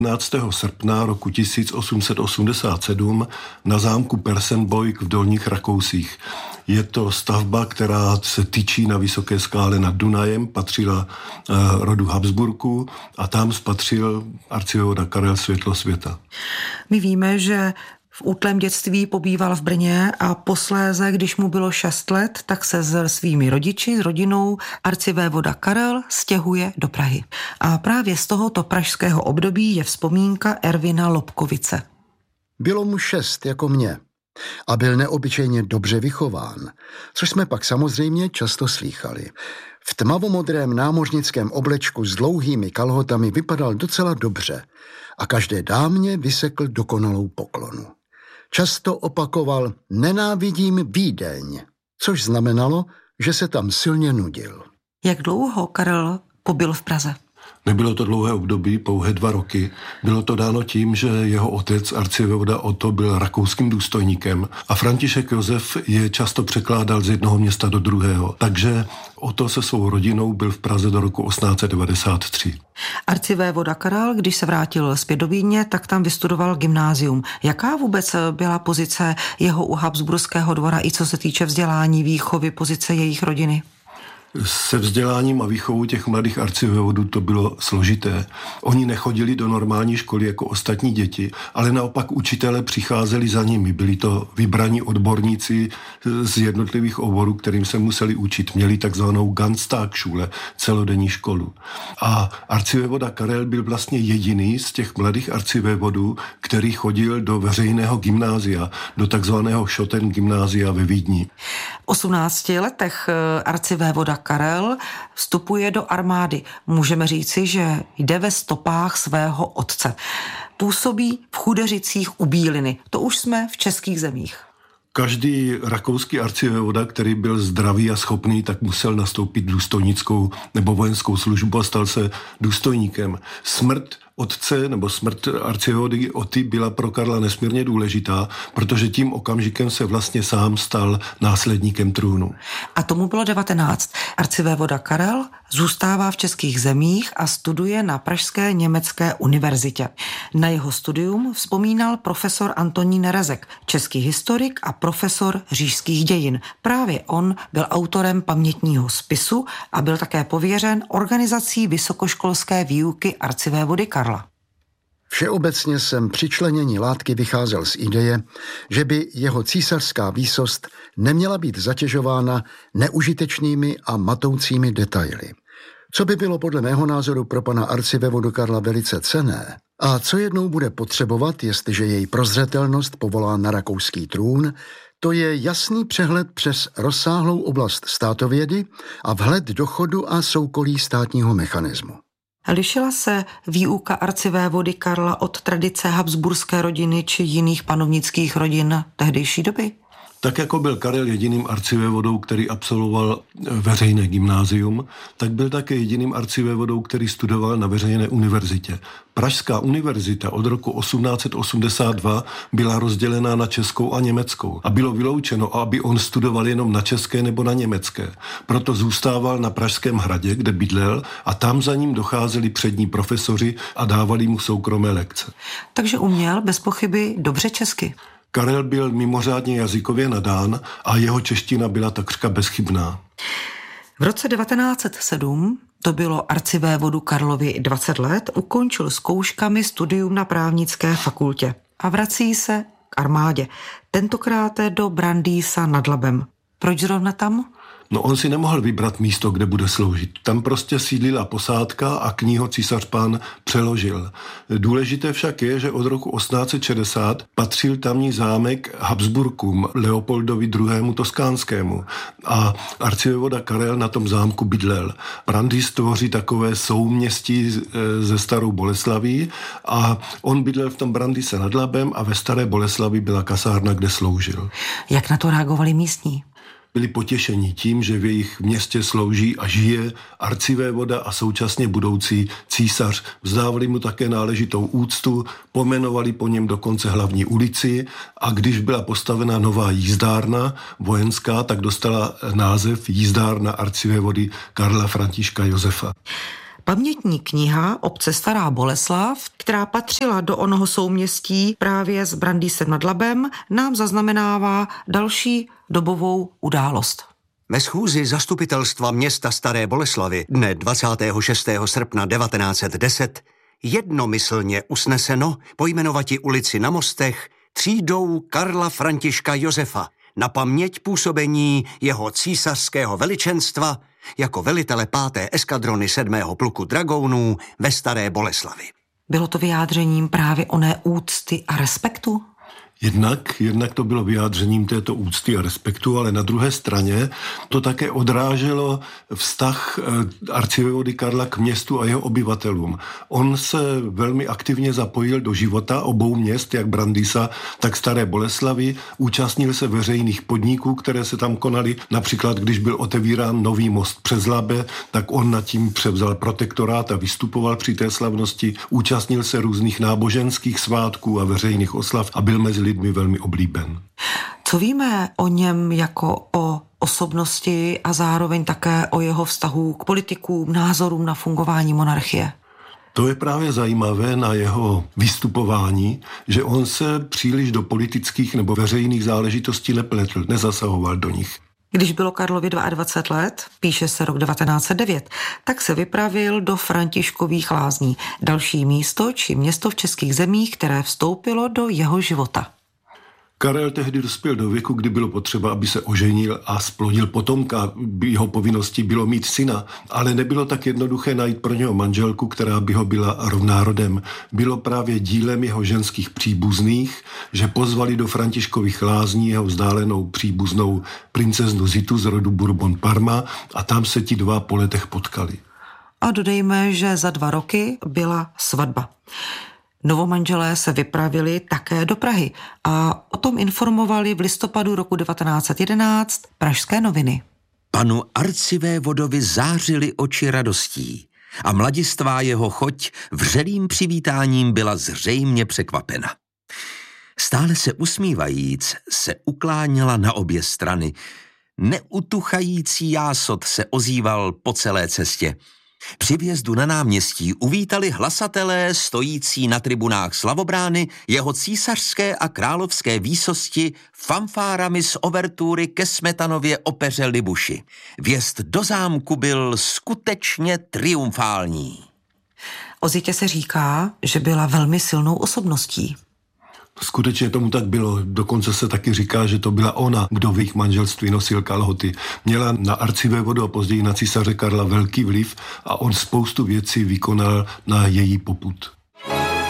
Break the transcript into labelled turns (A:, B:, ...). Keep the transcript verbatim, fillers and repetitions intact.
A: patnáctého srpna roku tisíc osm set osmdesát sedm na zámku Persenbojk v Dolních Rakousích. Je to stavba, která se tyčí na vysoké skále nad Dunajem, patřila uh, rodu Habsburků a tam spatřil arcivévoda Karel světlo světa.
B: My víme, že v útlém dětství pobýval v Brně a posléze, když mu bylo šest let, tak se s svými rodiči, s rodinou arcivévoda Karel stěhuje do Prahy. A právě z tohoto pražského období je vzpomínka Ervina Lobkovice.
C: Bylo mu šest jako mě a byl neobyčejně dobře vychován, což jsme pak samozřejmě často slýchali. V tmavomodrém námořnickém oblečku s dlouhými kalhotami vypadal docela dobře a každé dámě vysekl dokonalou poklonu. Často opakoval nenávidím Vídeň, což znamenalo, že se tam silně nudil.
B: Jak dlouho Karel pobyl v Praze?
A: Nebylo to dlouhé období, pouhé dva roky. Bylo to dáno tím, že jeho otec, arcivévoda Otto, byl rakouským důstojníkem a František Josef je často překládal z jednoho města do druhého. Takže Otto se svou rodinou byl v Praze do roku osmnáct set devadesát tři.
B: Arcivévoda Karel, když se vrátil zpět do Vídně, tak tam vystudoval gymnázium. Jaká vůbec byla pozice jeho u Habsburského dvora, i co se týče vzdělání, výchovy, pozice jejich rodiny?
A: Se vzděláním a výchovou těch mladých arcivévodů to bylo složité. Oni nechodili do normální školy jako ostatní děti, ale naopak učitelé přicházeli za nimi. Byli to vybraní odborníci z jednotlivých oborů, kterým se museli učit. Měli takzvanou Ganztagsschule, celodenní školu. A arcivévoda Karel byl vlastně jediný z těch mladých arcivévodů, který chodil do veřejného gymnázia, do takzvaného Schotten gymnázia ve Vídni.
B: V osmnácti letech arcivévoda Karel vstupuje do armády. Můžeme říci, že jde ve stopách svého otce. Působí v Chudeřicích u Bíliny. To už jsme v českých zemích.
A: Každý rakouský arcivévoda, který byl zdravý a schopný, tak musel nastoupit důstojnickou nebo vojenskou službu a stal se důstojníkem. Smrt otce nebo smrt arcivévody Oty byla pro Karla nesmírně důležitá, protože tím okamžikem se vlastně sám stal následníkem trůnu.
B: A tomu bylo devatenáct. Arcivévoda Karel zůstává v českých zemích a studuje na Pražské německé univerzitě. Na jeho studium vzpomínal profesor Antonín Rezek, český historik a profesor říšských dějin. Právě on byl autorem pamětního spisu a byl také pověřen organizací vysokoškolské výuky arcivévody Karla.
C: Všeobecně jsem při členění látky vycházel z ideje, že by jeho císařská výsost neměla být zatěžována neužitečnými a matoucími detaily. Co by bylo podle mého názoru pro pana arcivévodu Karla velice cenné a co jednou bude potřebovat, jestliže její prozřetelnost povolá na rakouský trůn, to je jasný přehled přes rozsáhlou oblast státovědy a vhled do chodu a soukolí státního mechanismu.
B: Lišila se výuka arcivévody Karla od tradice habsburské rodiny či jiných panovnických rodin tehdejší doby?
A: Tak jako byl Karel jediným arcivévodou, který absolvoval veřejné gymnázium, tak byl také jediným arcivévodou, který studoval na veřejné univerzitě. Pražská univerzita od roku osmnáct set osmdesát dva byla rozdělená na českou a německou a bylo vyloučeno, aby on studoval jenom na české nebo na německé. Proto zůstával na Pražském hradě, kde bydlel, a tam za ním docházeli přední profesoři a dávali mu soukromé lekce.
B: Takže uměl bez pochyby dobře česky.
A: Karel byl mimořádně jazykově nadán a jeho čeština byla takřka bezchybná.
B: V roce devatenáct set sedm, to bylo arcivévodu Karlovi dvacet let, ukončil zkouškami studium na právnické fakultě a vrací se k armádě. Tentokrát do Brandýsa nad Labem. Proč zrovna tam?
A: No on si nemohl vybrat místo, kde bude sloužit. Tam prostě sídlila posádka a k ní ho císař pán přeložil. Důležité však je, že od roku osmnáct set šedesát patřil tamní zámek Habsburkům, Leopoldovi druhému Toskánskému. A arcivévoda Karel na tom zámku bydlel. Brandýs tvoří takové souměstí ze Starou Boleslaví a on bydlel v tom Brandýse nad Labem a ve Staré Boleslavi byla kasárna, kde sloužil.
B: Jak na to reagovali místní?
A: Byli potěšeni tím, že v jejich městě slouží a žije arcivévoda a současně budoucí císař. Vzdávali mu také náležitou úctu, pomenovali po něm dokonce hlavní ulici a když byla postavena nová jízdárna vojenská, tak dostala název jízdárna arcivévody Karla Františka Josefa.
B: Pamětní kniha obce Stará Boleslav, která patřila do onoho souměstí právě s Brandýsem nad Labem, nám zaznamenává další dobovou událost.
D: Ve schůzi zastupitelstva města Staré Boleslavy dne dvacátého šestého srpna devatenáct set deset jednomyslně usneseno pojmenovati ulici na Mostech třídou Karla Františka Josefa na paměť působení jeho císařského veličenstva jako velitele páté eskadrony sedmého pluku dragounů ve Staré Boleslavi.
B: Bylo to vyjádřením právě oné úcty a respektu?
A: Jednak, jednak to bylo vyjádřením této úcty a respektu, ale na druhé straně to také odráželo vztah arcivévody Karla k městu a jeho obyvatelům. On se velmi aktivně zapojil do života obou měst, jak Brandýsa, tak Staré Boleslavy. Účastnil se veřejných podniků, které se tam konaly. Například, když byl otevírán nový most přes Labe, tak on nad tím převzal protektorát a vystupoval při té slavnosti. Účastnil se různých náboženských svátků a veřejných oslav a byl mezi lidmi velmi oblíben.
B: Co víme o něm jako o osobnosti a zároveň také o jeho vztahu k politikům, názorům na fungování monarchie?
A: To je právě zajímavé na jeho vystupování, že on se příliš do politických nebo veřejných záležitostí nepletl, nezasahoval do nich.
B: Když bylo Karlovi dvacet dva let, píše se rok devatenáct set devět, tak se vypravil do Františkových Lázní, další místo či město v českých zemích, které vstoupilo do jeho života.
A: Karel tehdy dospěl do věku, kdy bylo potřeba, aby se oženil a splodil potomka. Jeho povinností bylo mít syna, ale nebylo tak jednoduché najít pro něho manželku, která by ho byla rovná rodem. Bylo právě dílem jeho ženských příbuzných, že pozvali do Františkových Lázní jeho vzdálenou příbuznou princeznu Zitu z rodu Bourbon Parma a tam se ti dva po letech potkali.
B: A dodejme, že za dva roky byla svatba. Novomanželé se vypravili také do Prahy a o tom informovali v listopadu roku devatenáct set jedenáct pražské noviny.
E: Panu arcivévodovi zářily oči radostí a mladistvá jeho choť vřelým přivítáním byla zřejmě překvapena. Stále se usmívajíc se ukláněla na obě strany. Neutuchající jásot se ozýval po celé cestě. Při vjezdu na náměstí uvítali hlasatelé stojící na tribunách slavobrány jeho císařské a královské výsosti fanfárami z overtury ke Smetanově opeře Libuši. Vjezd do zámku byl skutečně triumfální.
B: O Zitě se říká, že byla velmi silnou osobností.
A: Skutečně tomu tak bylo. Dokonce se taky říká, že to byla ona, kdo v jejich manželství nosil kalhoty. Měla na arcivévodu a později na císaře Karla velký vliv a on spoustu věcí vykonal na její popud.